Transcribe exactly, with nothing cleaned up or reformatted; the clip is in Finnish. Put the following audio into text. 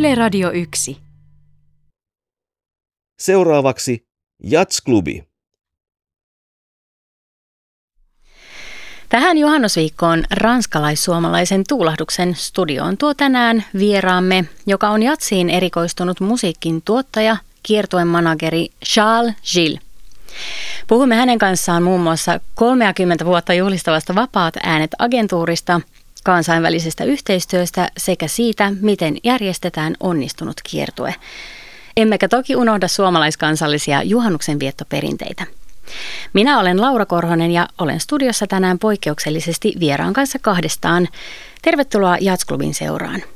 Yle Radio yksi. Seuraavaksi Jatsklubi. Tähän juhannusviikkoon ranskalais-suomalaisen tuulahduksen studioon tuo tänään vieraamme, joka on jatsiin erikoistunut musiikin tuottaja, kiertueen manageri Charles Gilles. Puhumme hänen kanssaan muun muassa kolmekymmentä vuotta juhlistavasta Vapaat äänet-agentuurista, kansainvälisestä yhteistyöstä sekä siitä, miten järjestetään onnistunut kiertue. Emmekä toki unohda suomalaiskansallisia juhannuksen viettoperinteitä. Minä olen Laura Korhonen ja olen studiossa tänään poikkeuksellisesti vieraan kanssa kahdestaan. Tervetuloa Jatsklubin seuraan.